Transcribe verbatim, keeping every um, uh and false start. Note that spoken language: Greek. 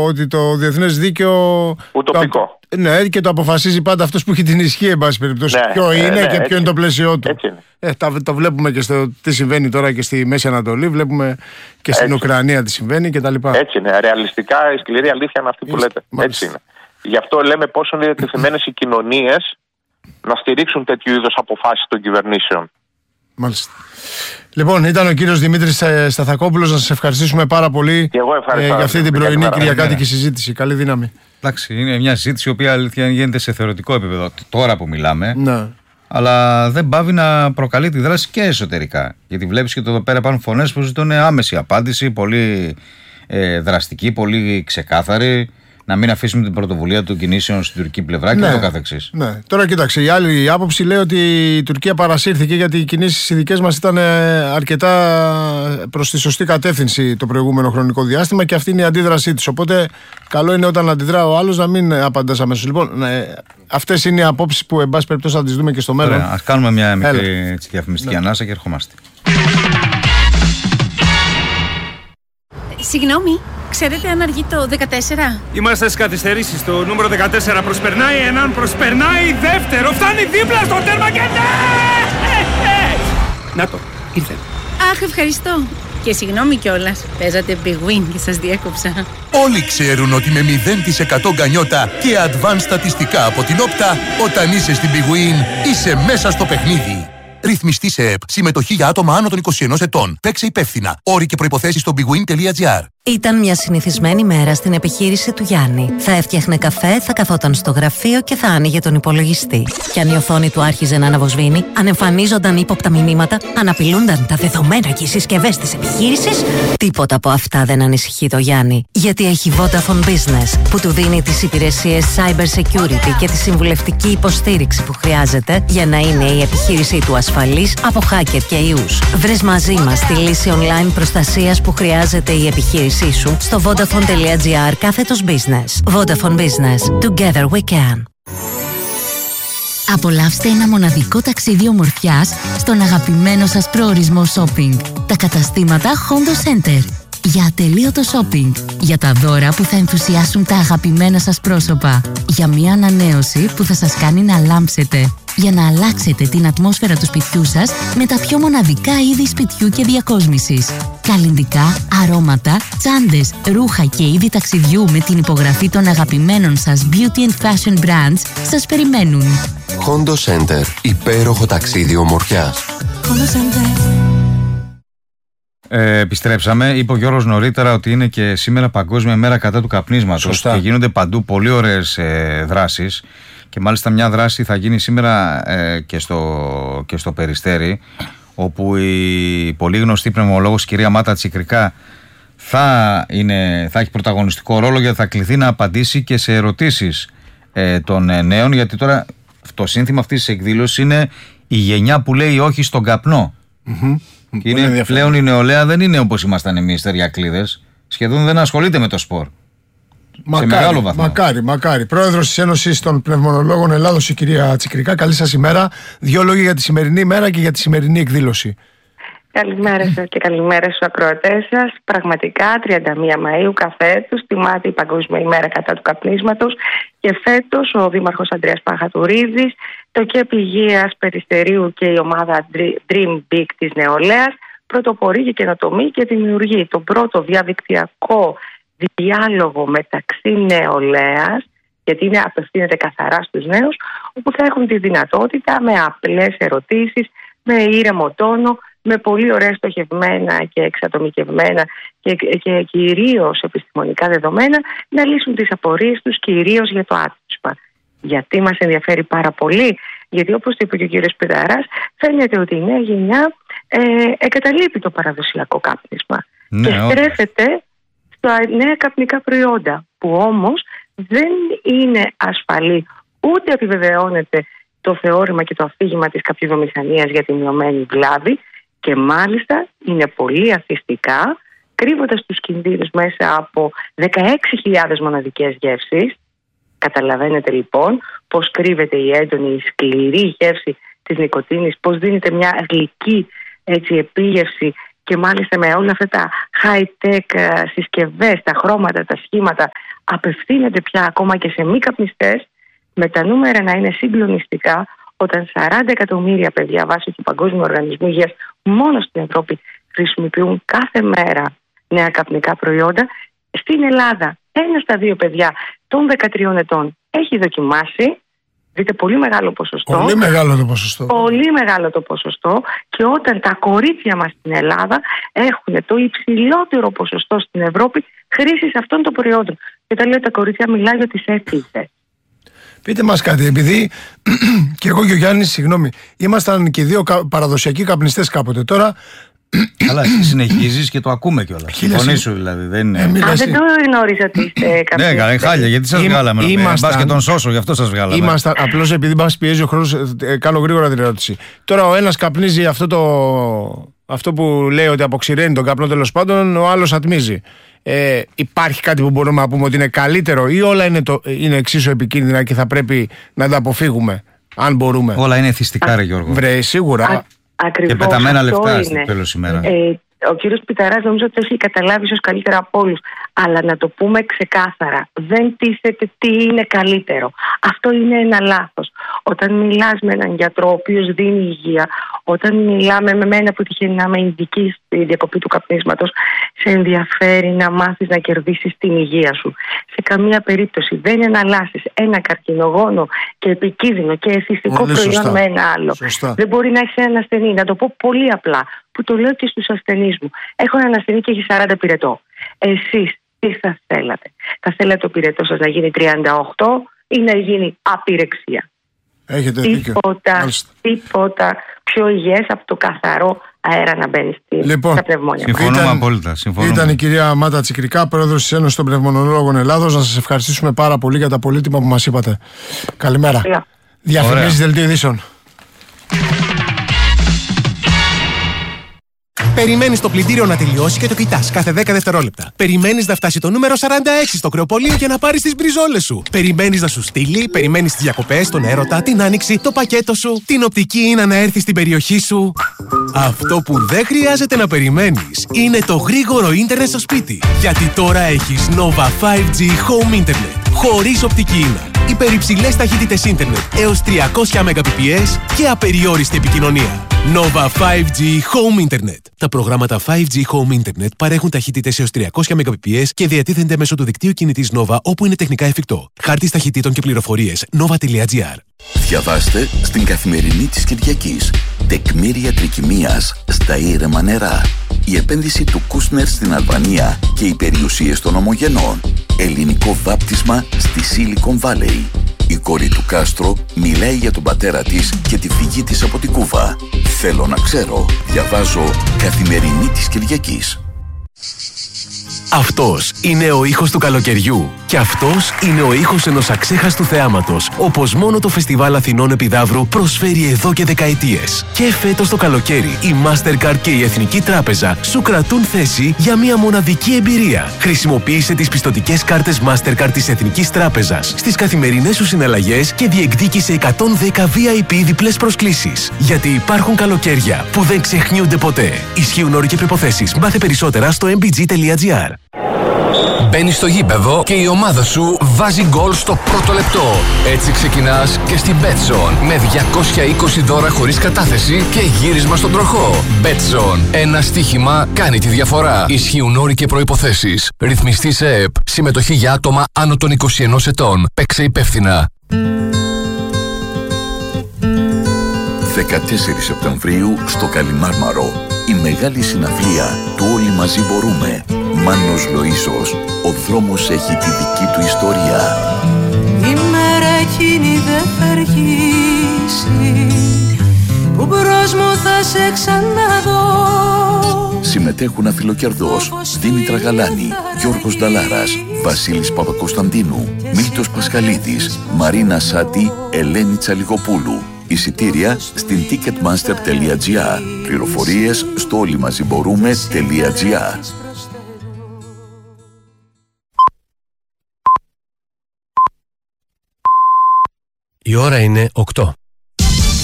ότι το διεθνές δίκαιο. Ουτοπικό. Το, ναι, και το αποφασίζει πάντα αυτός που έχει την ισχύ, εν πάση περιπτώσει. Ναι, ποιο είναι ναι, και ποιο είναι το πλαίσιο του. Ε, το, το βλέπουμε και στο τι συμβαίνει τώρα και στη Μέση Ανατολή, βλέπουμε και στην έτσι. Ουκρανία τι συμβαίνει κτλ. Έτσι είναι. Ρεαλιστικά η σκληρή αλήθεια είναι αυτή που λέτε. Μάλιστα. Έτσι είναι. Γι' αυτό λέμε πόσο είναι διατεθειμένες οι κοινωνίες να στηρίξουν τέτοιου είδους αποφάσεις των κυβερνήσεων. Μάλιστα. Λοιπόν, ήταν ο κύριος Δημήτρης Σταθακόπουλος. Να σας ευχαριστήσουμε πάρα πολύ ε, για αυτή την πρωινή κυριακάτικη συζήτηση. Καλή δύναμη. Εντάξει, είναι μια συζήτηση η οποία αλήθεια γίνεται σε θεωρητικό επίπεδο τώρα που μιλάμε. Ναι. Αλλά δεν πάβει να προκαλεί τη δράση και εσωτερικά. Γιατί βλέπεις και εδώ πέρα υπάρχουν φωνές που ζητούν άμεση απάντηση, πολύ ε, δραστική, πολύ ξεκάθαρη. Να μην αφήσουμε την πρωτοβουλία των κινήσεων στην τουρκική πλευρά και ναι, το καθεξής. Ναι. Τώρα κοίταξε, η άλλη άποψη λέει ότι η Τουρκία παρασύρθηκε γιατί οι κινήσεις οι δικές μας ήταν αρκετά προς τη σωστή κατεύθυνση το προηγούμενο χρονικό διάστημα και αυτή είναι η αντίδρασή της. Οπότε καλό είναι όταν αντιδρά ο άλλος να μην απαντάς αμέσως. Λοιπόν, ναι, αυτές είναι οι απόψεις που εν πάση περιπτώσει θα τις δούμε και στο μέλλον. Ας κάνουμε μια μικρή διαφημιστική ναι. ανάσα και ερχόμαστε. Συγγνώμη. Ξέρετε αν αργεί το δεκατέσσερα? Είμαστε στις καθυστερήσεις. Το νούμερο δεκατέσσερα προσπερνάει έναν, προσπερνάει δεύτερο. Φτάνει δίπλα στο τέρμα και ναι! Να το, ήρθε. Αχ, ευχαριστώ. Και συγγνώμη κιόλας. Παίζατε big win και σας διέκοψα. Όλοι ξέρουν ότι με μηδέν τοις εκατό γκανιότα και advanced στατιστικά από την Όπτα, όταν είσαι στην big win, είσαι μέσα στο παιχνίδι. Ρυθμιστή σε ΕΠ. Συμμετοχή για άτομα άνω των είκοσι ενός ετών. Παίξε υπεύθυνα. Όροι και προϋποθέσεις στο big win τελεία gr. Ήταν μια συνηθισμένη μέρα στην επιχείρηση του Γιάννη. Θα έφτιαχνε καφέ, θα καθόταν στο γραφείο και θα άνοιγε τον υπολογιστή. Κι αν η οθόνη του άρχιζε να αναβοσβήνει, αν εμφανίζονταν ύποπτα μηνύματα, αν απειλούνταν τα δεδομένα και οι συσκευές της επιχείρησης, τίποτα από αυτά δεν ανησυχεί το Γιάννη. Γιατί έχει Vodafone Business, που του δίνει τις υπηρεσίες cyber security και τη συμβουλευτική υποστήριξη που χρειάζεται για να είναι η επιχείρησή του ασφαλής από hacker και ιούς. Βρες μαζί μας τη λύση online προστασίας που χρειάζεται η επιχείρηση σου στο vodafone.gr κάθετος business. Vodafone Business. Together we can. Απολαύστε ένα μοναδικό ταξίδι ομορφιάς στον αγαπημένο σας προορισμό shopping. Τα καταστήματα Hondo Center. Για ατελείωτο shopping. Για τα δώρα που θα ενθουσιάσουν τα αγαπημένα σας πρόσωπα. Για μια ανανέωση που θα σας κάνει να λάμψετε. Για να αλλάξετε την ατμόσφαιρα του σπιτιού σας με τα πιο μοναδικά είδη σπιτιού και διακόσμησης. Καλλυντικά, αρώματα, τσάντες, ρούχα και είδη ταξιδιού με την υπογραφή των αγαπημένων σας beauty and fashion brands σας περιμένουν. Hondo Center. Υπέροχο ταξίδι ομορφιάς. Hondo Center. Ε, επιστρέψαμε. Είπε ο Γιώργος νωρίτερα ότι είναι και σήμερα Παγκόσμια Μέρα κατά του καπνίσματος. Σωστά. Και γίνονται παντού πολύ ωραίες ε, δράσεις. Και μάλιστα μια δράση θα γίνει σήμερα ε, και, στο, και στο Περιστέρι, όπου η πολύ γνωστή πνευμολόγος κυρία Μάτα Τσικρικά θα, είναι, θα έχει πρωταγωνιστικό ρόλο, γιατί θα κληθεί να απαντήσει και σε ερωτήσεις ε, των ε, νέων, γιατί τώρα το σύνθημα αυτής της εκδήλωσης είναι η γενιά που λέει όχι στον καπνό. Mm-hmm. Και είναι, πλέον η νεολαία δεν είναι όπως ήμασταν εμείς τεριακλίδες, σχεδόν δεν ασχολείται με το σπορ. Μακάρι, μακάρι, μακάρι. Πρόεδρος της Ένωσης των Πνευμονολόγων Ελλάδος, η κυρία Τσικρικά, καλή σας ημέρα. Δύο λόγια για τη σημερινή ημέρα και για τη σημερινή εκδήλωση. Καλημέρα σας και καλημέρα στους ακροατές σας. Πραγματικά, τριάντα μία Μαΐου καφέτος τιμάται η Παγκόσμια ημέρα κατά του καπνίσματος και φέτος ο Δήμαρχος Ανδρέας Παχατουρίδης, το ΚΕΠ Υγείας Περιστερίου και η ομάδα Dream Big της νεολαίας πρωτοπορεί για καινοτομή και δημιουργεί τον πρώτο διαδικτυακό διάλογο μεταξύ νεολαίας, γιατί είναι, απευθύνεται καθαρά στους νέους, όπου θα έχουν τη δυνατότητα με απλές ερωτήσεις, με ήρεμο τόνο, με πολύ ωραία στοχευμένα και εξατομικευμένα και, και κυρίως επιστημονικά δεδομένα, να λύσουν τις απορίες τους κυρίως για το άτμισμα. Γιατί μας ενδιαφέρει πάρα πολύ? Γιατί όπως το είπε και ο κύριος Πιδαράς, φαίνεται ότι η νέα γενιά ε, εγκαταλείπει το παραδοσιακό κάπνισμα ναι, και στρέφεται στα νέα καπνικά προϊόντα, που όμως δεν είναι ασφαλή, ούτε επιβεβαιώνεται το θεώρημα και το αφήγημα της καπνοβιομηχανίας για τη μειωμένη βλάβη, και μάλιστα είναι πολύ αθιστικά, κρύβοντας τους κινδύνους μέσα από δεκαέξι χιλιάδες μοναδικές γεύσεις. Καταλαβαίνετε λοιπόν πώς κρύβεται η έντονη, η σκληρή γεύση της νοικοτήνης, πώς δίνεται μια γλυκή έτσι, επίγευση και μάλιστα με όλα αυτά τα high-tech συσκευές, τα χρώματα, τα σχήματα, απευθύνεται πια ακόμα και σε μη καπνιστές, με τα νούμερα να είναι συγκλονιστικά, όταν σαράντα εκατομμύρια παιδιά βάσει του Παγκόσμιου Οργανισμού Υγείας μόνο στην Ευρώπη χρησιμοποιούν κάθε μέρα νέα καπνικά προϊόντα. Στην Ελλάδα, ένα στα δύο παιδιά των δεκατριών ετών έχει δοκιμάσει. Δείτε, πολύ μεγάλο ποσοστό. Πολύ μεγάλο το ποσοστό. Πολύ μεγάλο το ποσοστό. Και όταν τα κορίτσια μας στην Ελλάδα έχουν το υψηλότερο ποσοστό στην Ευρώπη χρήσης αυτών των προϊόντων. Και όταν λέω τα κορίτσια, μιλάω για τις έφηβες. Πείτε μας κάτι, επειδή και εγώ και ο Γιάννης, συγγνώμη, ήμασταν και δύο παραδοσιακοί καπνιστές κάποτε. Τώρα. Αλλά εσύ συνεχίζεις και το ακούμε κιόλας. Συμφωνεί σου δηλαδή. Δεν είναι. Ε, Α, δεν το γνώριζα ότι είστε καπνιστές. Ναι, καλά, χάλια, γιατί σας βγάλαμε. Ήμασταν. Μπας και τον σώσω, γι' αυτό σας βγάλαμε. Ήμασταν, απλώς επειδή μας πιέζει ο χρόνος, ε, κάνω γρήγορα την ερώτηση. Τώρα ο ένας καπνίζει αυτό, το, αυτό που λέει ότι αποξηραίνει τον καπνό, τέλος πάντων, ο άλλος ατμίζει. Ε, υπάρχει κάτι που μπορούμε να πούμε ότι είναι καλύτερο, ή όλα είναι, το, είναι εξίσου επικίνδυνα και θα πρέπει να τα αποφύγουμε, αν μπορούμε? Όλα είναι εθιστικά, ρε Γιώργο. Βρε, σίγουρα. Α, ακριβώς, και πεταμένα λεφτά είναι. στο τέλος ημέρα. Ε, ο κύριος Πιταράς νομίζω ότι το έχει καταλάβει ίσως καλύτερα από όλους. Αλλά να το πούμε ξεκάθαρα, δεν τίθεται τι είναι καλύτερο. Αυτό είναι ένα λάθος. Όταν μιλάς με έναν γιατρό ο οποίος δίνει υγεία, όταν μιλάμε με μένα που τυχαίνει να είμαι ειδική στη διακοπή του καπνίσματος, σε ενδιαφέρει να μάθεις να κερδίσεις την υγεία σου. Σε καμία περίπτωση δεν εναλλάσσεις ένα καρκινογόνο και επικίνδυνο και εθιστικό Πολύ προϊόν σωστά. με ένα άλλο. Σωστά. Δεν μπορεί να έχει έναν ασθενή. Να το πω πολύ απλά, που το λέω και στους ασθενείς μου. Έχω έναν ασθενή και έχει σαράντα πυρετό. Εσείς τι θα θέλατε? Θα θέλατε το πυρετό σας να γίνει τριάντα οκτώ ή να γίνει απειρεξία? Έχετε δίκιο. Τίποτα, τίποτα πιο υγιές από το καθαρό αέρα να μπαίνει στη, λοιπόν, στα πνευμόνια. Συμφωνούμε Ήταν, απόλυτα. Συμφωνούμε. Ήταν η κυρία Μάτα Τσικρικά, πρόεδρος της Ένωσης των Πνευμονολόγων Ελλάδος. Να σας ευχαριστήσουμε πάρα πολύ για τα πολύτιμα που μας είπατε. Καλημέρα. Yeah. Διαφημίσεις δελτίο ειδήσεων. Περιμένεις το πλυντήριο να τελειώσει και το κοιτάς κάθε δέκα δευτερόλεπτα. Περιμένεις να φτάσει το νούμερο σαράντα έξι στο κρεοπολείο για να πάρεις τις μπριζόλες σου. Περιμένεις να σου στείλει, περιμένεις τις διακοπές, τον έρωτα, την άνοιξη, το πακέτο σου, την οπτική ίνα να έρθει στην περιοχή σου. Αυτό που δεν χρειάζεται να περιμένεις είναι το γρήγορο ίντερνετ στο σπίτι. Γιατί τώρα έχεις Nova φάιβ τζι Home Internet. Χωρίς οπτική ίνα. Υπερυψηλές ταχύτητες ίντερνετ έως τριακόσια Mbps και απεριόριστη επικοινωνία. Nova φάιβ τζι Home Internet. Τα προγράμματα φάιβ τζι Home Internet παρέχουν ταχύτητες έως τριακόσια Mbps και διατίθενται μέσω του δικτύου κινητής Nova όπου είναι τεχνικά εφικτό. Χάρτης ταχυτήτων και πληροφορίες nova.gr. Διαβάστε στην Καθημερινή της Κυριακής. Τεκμήρια τρικυμίας στα ήρεμα νερά. Η επένδυση του Κούσνερ στην Αλβανία και οι περιουσίες των ομογενών. Ελληνικό βάπτισμα στη Silicon Valley. Η κόρη του Κάστρο μιλάει για τον πατέρα της και τη φυγή της από την Κούβα. Θέλω να ξέρω. Διαβάζω Καθημερινή της Κυριακής. Αυτός είναι ο ήχος του καλοκαιριού. Και αυτός είναι ο ήχος ενός αξέχαστου θεάματος, όπως μόνο το Φεστιβάλ Αθηνών Επιδαύρου προσφέρει εδώ και δεκαετίες. Και φέτος το καλοκαίρι, η Mastercard και η Εθνική Τράπεζα σου κρατούν θέση για μια μοναδική εμπειρία. Χρησιμοποίησε τις πιστωτικές κάρτες Mastercard της Εθνικής Τράπεζας στις καθημερινές σου συναλλαγές και διεκδίκησε εκατόν δέκα βι άι πι διπλές προσκλήσεις. Γιατί υπάρχουν καλοκαίρια που δεν ξεχνιούνται ποτέ. Ισχύουν όροι και προϋποθέσεις. Μάθε περισσότερα στο εμ μπι τζι τελεία τζι άρ. Μπαίνεις στο γήπεδο και η ομάδα σου βάζει γκολ στο πρώτο λεπτό. Έτσι ξεκινάς και στην Betson με διακόσια είκοσι δώρα χωρίς κατάθεση και γύρισμα στον τροχό. Betson. Ένα στοίχημα κάνει τη διαφορά. Ισχύουν όροι και προϋποθέσεις. Ρυθμιστή σε ΕΕΠ. Συμμετοχή για άτομα άνω των είκοσι ενός ετών. Παίξε υπεύθυνα. δεκατέσσερις Σεπτεμβρίου στο Καλιμάρμαρο. Η μεγάλη συναυλία του Όλοι Μαζί Μπορούμε. Μάνος Λοΐσος. Ο δρόμος έχει τη δική του ιστορία. Η μέρα εκείνη δεν θα αργήσει, που μπρος μου θα σε ξαναδώ. Συμμετέχουν Αφιλοκερδός, Δήμητρα Γαλάνη, Γιώργος Νταλάρας, Βασίλης Παπακοσταντίνου, Μίλτος Πασχαλίδης, Μαρίνα Σάτι, Ελένη Τσαλιγοπούλου. Εισιτήρια στην ticketmaster τελεία τζι άρ. Πληροφορίες στο όλοιμαζιμπορούμε τελεία τζι άρ. Η ώρα είναι οκτώ.